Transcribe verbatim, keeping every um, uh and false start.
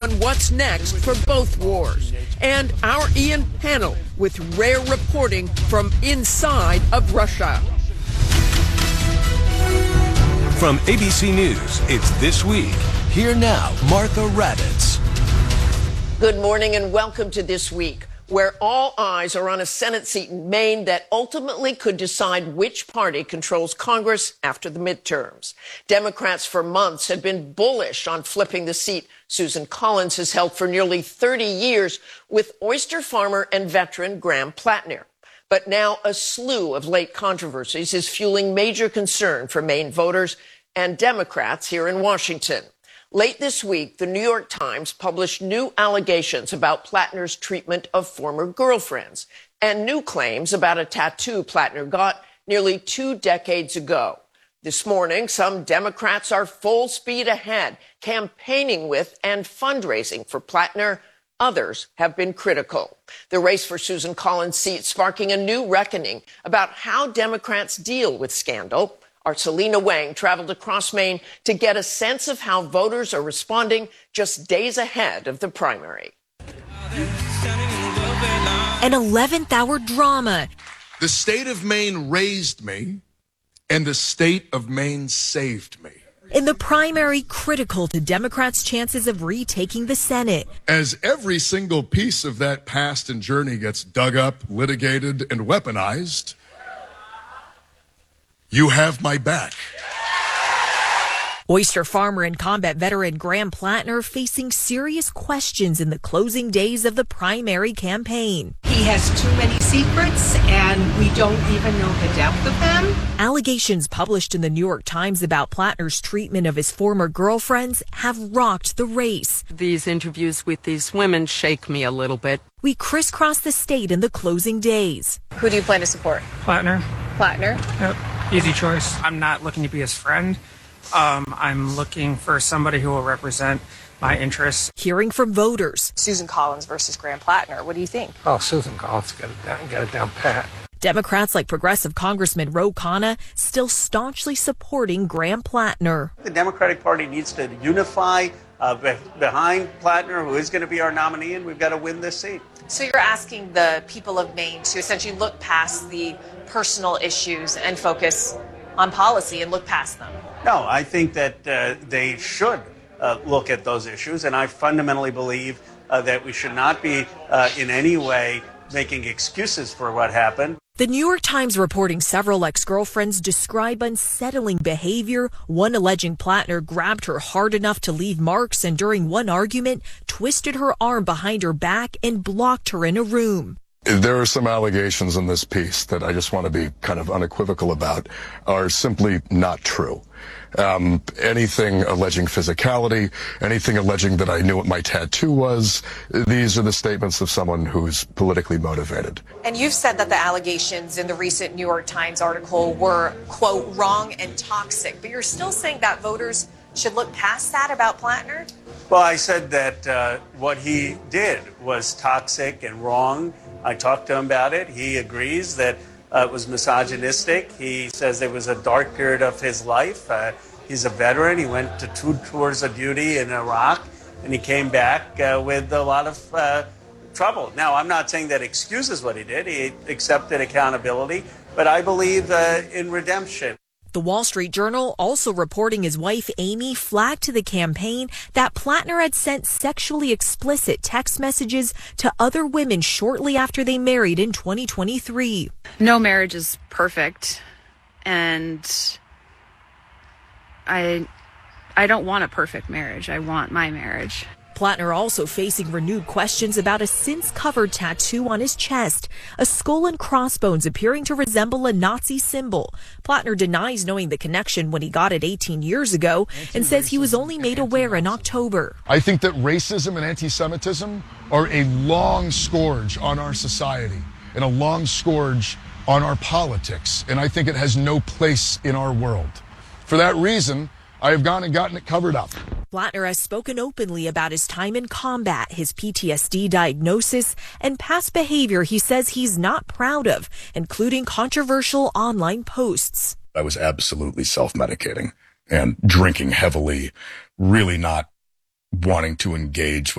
on what's next for both wars. And our Ian Pannell with rare reporting from inside of Russia. From A B C News, it's This Week. Here now, Martha Raddatz. Good morning and welcome to This Week, where all eyes are on a Senate seat in Maine that ultimately could decide which party controls Congress after the midterms. Democrats for months had been bullish on flipping the seat Susan Collins has held for nearly thirty years with oyster farmer and veteran Graham Plattner. But now a slew of late controversies is fueling major concern for Maine voters and Democrats here in Washington. Late this week, the New York Times published new allegations about Plattner's treatment of former girlfriends and new claims about a tattoo Plattner got nearly two decades ago. This morning, some Democrats are full speed ahead, campaigning with and fundraising for Plattner. Others have been critical. The race for Susan Collins' seat sparking a new reckoning about how Democrats deal with scandal. Our Selena Wang traveled across Maine to get a sense of how voters are responding just days ahead of the primary. An eleventh hour drama. The state of Maine raised me, and the state of Maine saved me. In the primary critical to Democrats' chances of retaking the Senate. As every single piece of that past and journey gets dug up, litigated, and weaponized, you have my back. Oyster farmer and combat veteran Graham Plattner facing serious questions in the closing days of the primary campaign. He has too many secrets, and we don't even know the depth of them. Allegations published in the New York Times about Plattner's treatment of his former girlfriends have rocked the race. These interviews with these women shake me a little bit. We crisscross the state in the closing days. Who do you plan to support? Plattner. Plattner? Yep. Easy choice. I'm not looking to be his friend. Um, I'm looking for somebody who will represent my interests. Hearing from voters. Susan Collins versus Graham Plattner. What do you think? Oh, Susan Collins got it down, got it down pat. Democrats like Progressive Congressman Ro Khanna still staunchly supporting Graham Plattner. The Democratic Party needs to unify uh, be- behind Plattner, who is going to be our nominee, and we've got to win this seat. So you're asking the people of Maine to essentially look past the personal issues and focus on policy and look past them? No, I think that uh, they should uh, look at those issues, and I fundamentally believe uh, that we should not be uh, in any way making excuses for what happened. The New York Times reporting several ex-girlfriends describe unsettling behavior, one alleging Plattner grabbed her hard enough to leave marks and during one argument twisted her arm behind her back and blocked her in a room. There are some allegations in this piece that I just want to be kind of unequivocal about are simply not true. Um, anything alleging physicality, anything alleging that I knew what my tattoo was, these are the statements of someone who's politically motivated. And you've said that the allegations in the recent New York Times article were, quote, wrong and toxic, but you're still saying that voters should look past that about Plattner? Well, I said that uh, what he did was toxic and wrong. I talked to him about it. He agrees that uh, it was misogynistic. He says it was a dark period of his life. Uh, he's a veteran. He went to two tours of duty in Iraq, and he came back uh, with a lot of uh, trouble. Now, I'm not saying that excuses what he did. He accepted accountability, but I believe uh, in redemption. The Wall Street Journal also reporting his wife Amy flagged to the campaign that Plattner had sent sexually explicit text messages to other women shortly after they married in twenty twenty-three. No marriage is perfect, and I I don't want a perfect marriage. I want my marriage. Plattner also facing renewed questions about a since-covered tattoo on his chest, a skull and crossbones appearing to resemble a Nazi symbol. Plattner denies knowing the connection when he got it eighteen years ago and says he was only made aware in October. I think that racism and anti-Semitism are a long scourge on our society and a long scourge on our politics, and I think it has no place in our world. For that reason, I have gone and gotten it covered up. Plattner has spoken openly about his time in combat, his P T S D diagnosis, and past behavior he says he's not proud of, including controversial online posts. I was absolutely self-medicating and drinking heavily, really not wanting to engage